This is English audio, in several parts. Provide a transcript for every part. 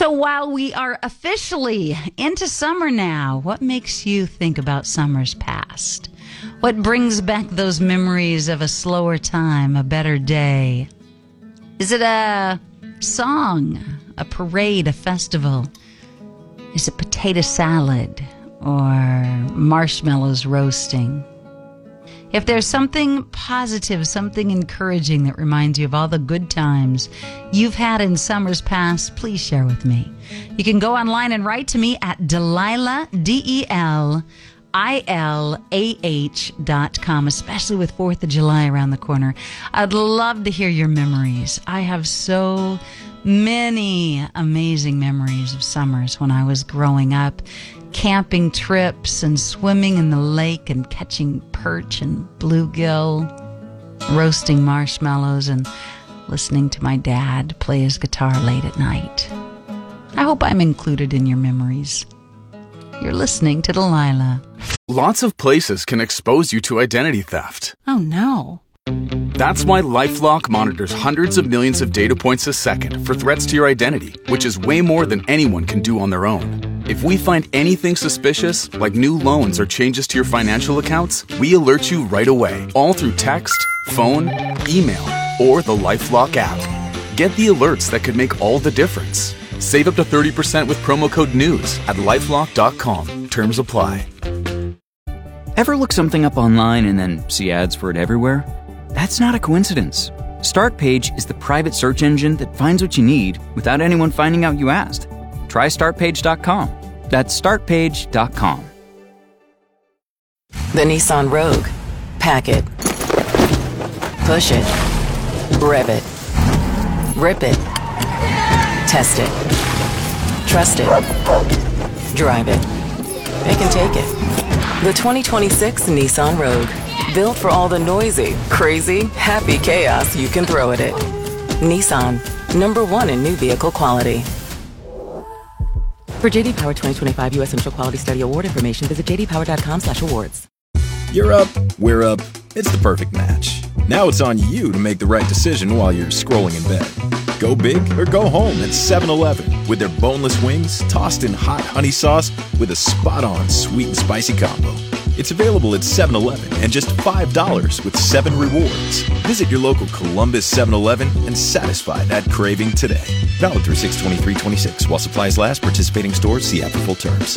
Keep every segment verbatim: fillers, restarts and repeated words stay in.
So while we are officially into summer now, what makes you think about summers past? What brings back those memories of a slower time, a better day? Is it a song, a parade, a festival? Is it potato salad or marshmallows roasting? If there's something positive, something encouraging that reminds you of all the good times you've had in summers past, please share with me. You can go online and write to me at Delilah, D E L I L A H dot com, especially with fourth of July around the corner. I'd love to hear your memories. I have so many amazing memories of summers when I was growing up. Camping trips and swimming in the lake and catching perch and bluegill, roasting marshmallows and listening to my dad play his guitar late at night. I hope I'm included in your memories. You're listening to Delilah. Lots of places can expose you to identity theft. Oh no. That's why LifeLock monitors hundreds of millions of data points a second for threats to your identity, which is way more than anyone can do on their own. If we find anything suspicious, like new loans or changes to your financial accounts, we alert you right away, all through text, phone, email, or the LifeLock app. Get the alerts that could make all the difference. Save up to thirty percent with promo code NEWS at lifelock dot com. Terms apply. Ever look something up online and then see ads for it everywhere? That's not a coincidence. StartPage is the private search engine that finds what you need without anyone finding out you asked. Try start page dot com. That's start page dot com. The Nissan Rogue. Pack it. Push it. Rev it. Rip it. Test it. Trust it. Drive it. It can take it. The twenty twenty-six Nissan Rogue. Built for all the noisy, crazy, happy chaos you can throw at it. Nissan. Number one in new vehicle quality. For J D Power twenty twenty-five U S Initial Quality Study Award information, visit j d power dot com slash awards. You're up, we're up. It's the perfect match. Now it's on you to make the right decision while you're scrolling in bed. Go big or go home at seven eleven with their boneless wings tossed in hot honey sauce with a spot-on sweet and spicy combo. It's available at seven eleven and just five dollars with seven rewards. Visit your local Columbus seven eleven and satisfy that craving today. Valid through six twenty-three twenty-six. While supplies last, participating stores, see app for full terms.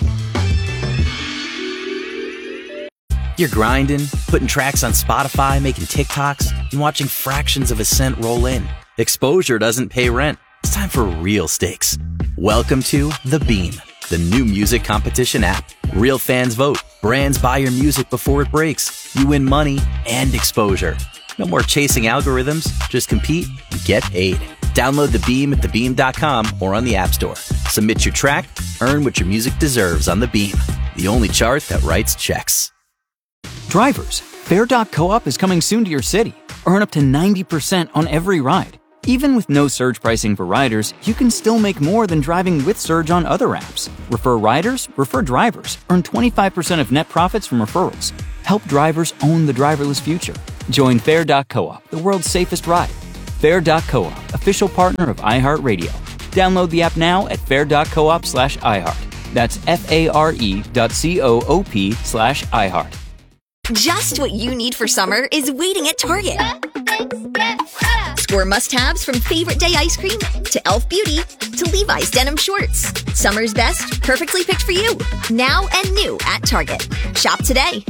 You're grinding, putting tracks on Spotify, making TikToks, and watching fractions of a cent roll in. Exposure doesn't pay rent. It's time for real stakes. Welcome to The Beam, the new music competition app. Real fans vote. Brands buy your music before it breaks. You win money and exposure. No more chasing algorithms. Just compete and get paid. Download The Beam at the beam dot com or on the App Store. Submit your track. Earn what your music deserves on The Beam, the only chart that writes checks. Drivers, Fare dot coop is coming soon to your city. Earn up to ninety percent on every ride. Even with no surge pricing for riders, you can still make more than driving with surge on other apps. Refer riders, refer drivers. Earn twenty-five percent of net profits from referrals. Help drivers own the driverless future. Join Fare dot coop, the world's safest ride. Fare dot coop, official partner of iHeartRadio. Download the app now at fare dot coop slash iHeart. That's F-A-R-E dot C-O-O-P slash iHeart. Just what you need for summer is waiting at Target. Score must-haves from Favorite Day ice cream to e l f Beauty to Levi's denim shorts. Summer's best, perfectly picked for you. Now and new at Target. Shop today.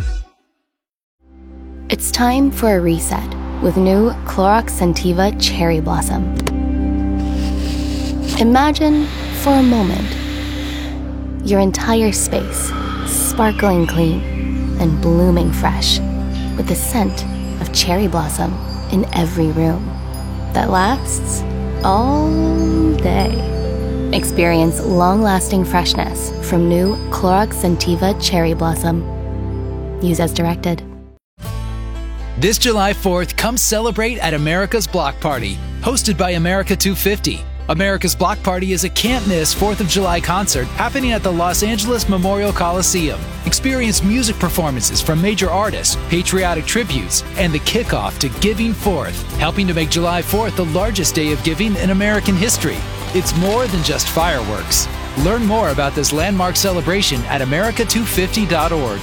It's time for a reset with new Clorox Scentiva Cherry Blossom. Imagine, for a moment, your entire space sparkling clean and blooming fresh with the scent of cherry blossom in every room that lasts all day. Experience long-lasting freshness from new Clorox Scentiva Cherry Blossom. Use as directed. This July fourth, come celebrate at America's Block Party, hosted by America two fifty. America's Block Party is a can't-miss fourth of July concert happening at the Los Angeles Memorial Coliseum. Experience music performances from major artists, patriotic tributes, and the kickoff to Giving Fourth, helping to make July fourth the largest day of giving in American history. It's more than just fireworks. Learn more about this landmark celebration at America two fifty dot org.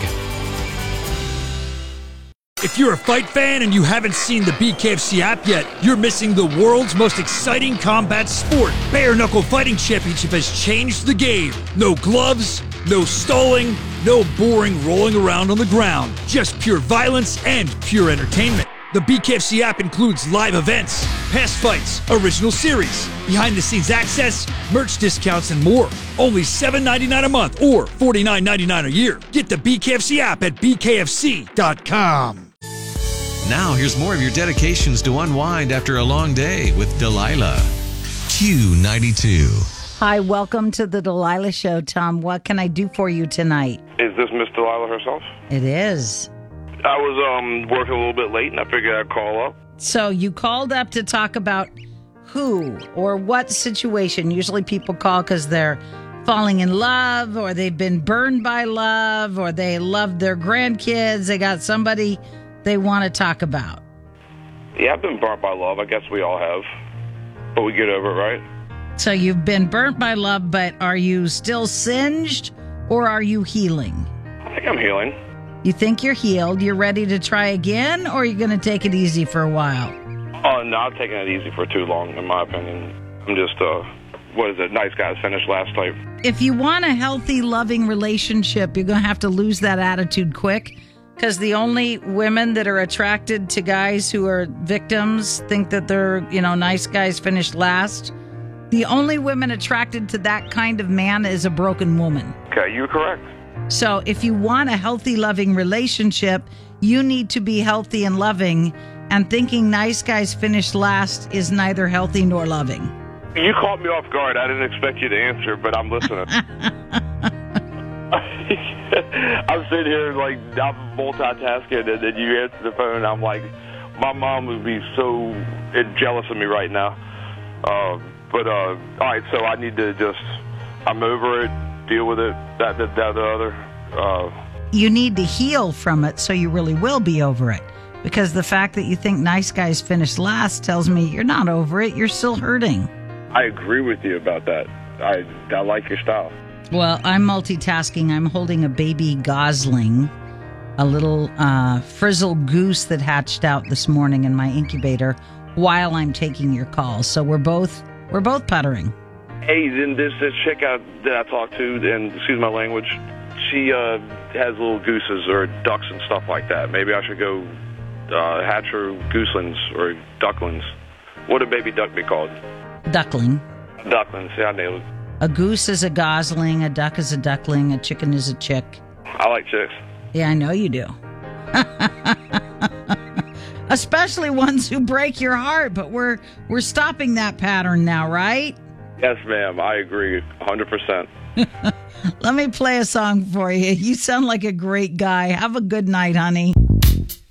If you're a fight fan and you haven't seen the B K F C app yet, you're missing the world's most exciting combat sport. Bare Knuckle Fighting Championship has changed the game. No gloves, no stalling, no boring rolling around on the ground. Just pure violence and pure entertainment. The B K F C app includes live events, past fights, original series, behind-the-scenes access, merch discounts, and more. Only seven dollars and ninety-nine cents a month or forty-nine dollars and ninety-nine cents a year. Get the B K F C app at B K F C dot com. Now here's more of your dedications to unwind after a long day with Delilah. Q ninety-two. Hi, welcome to the Delilah Show, Tom. What can I do for you tonight? Is this Miss Delilah herself? It is. I was um working a little bit late, and I figured I'd call up. So you called up to talk about who or what situation? Usually people call because they're falling in love, or they've been burned by love, or they love their grandkids. They got somebody they want to talk about. Yeah, I've been burnt by love. I guess we all have. But we get over it, right? So you've been burnt by love, but are you still singed, or are you healing? I think I'm healing. You think you're healed? You're ready to try again, or are you going to take it easy for a while? Oh, no, I'm taking it easy for too long, in my opinion. I'm just, uh, what is it, nice guys finished last type. If you want a healthy, loving relationship, you're going to have to lose that attitude quick, because the only women that are attracted to guys who are victims think that they're, you know, nice guys finished last. The only women attracted to that kind of man is a broken woman. Okay, you're correct. So if you want a healthy, loving relationship, you need to be healthy and loving, and thinking nice guys finish last is neither healthy nor loving. You caught me off guard. I didn't expect you to answer, but I'm listening. I'm sitting here like I'm multitasking, and then you answer the phone, and I'm like, my mom would be so jealous of me right now. Uh, but, uh, all right, so I need to just, I'm over it. Deal with it, that, that, that, the other. Uh, you need to heal from it so you really will be over it. Because the fact that you think nice guys finish last tells me you're not over it, you're still hurting. I agree with you about that. I, I like your style. Well, I'm multitasking. I'm holding a baby gosling, a little uh, frizzle goose that hatched out this morning in my incubator while I'm taking your call. So we're both we're both puttering. Hey, then this, this chick I, that I talked to, and excuse my language, she uh, has little gooses or ducks and stuff like that. Maybe I should go uh, hatch her gooselings or ducklings. What would a baby duck be called? Duckling. Ducklings, yeah, I nailed it. A goose is a gosling, a duck is a duckling, a chicken is a chick. I like chicks. Yeah, I know you do. Especially ones who break your heart, but we're we're stopping that pattern now, right? Yes, ma'am. I agree one hundred percent. Let me play a song for you. You sound like a great guy. Have a good night, honey.